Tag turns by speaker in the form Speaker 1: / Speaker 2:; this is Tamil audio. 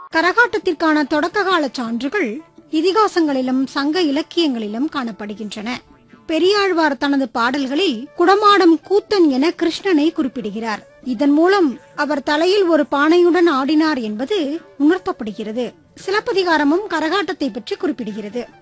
Speaker 1: கரகாட்டத்திற்கான தொடக்க கால சான்றுகள் இதிகாசங்களிலும் சங்க இலக்கியங்களிலும் காணப்படுகின்றன. பெரியாழ்வார் தனது பாடல்களில் குடமாடம் கூத்தன் என கிருஷ்ணனை குறிப்பிடுகிறார். இதன் மூலம் அவர் தலையில் ஒரு பானையுடன் ஆடினார் என்பது உணர்த்தப்படுகிறது. சிலப்பதிகாரமும் கரகாட்டத்தை பற்றி குறிப்பிடுகிறது.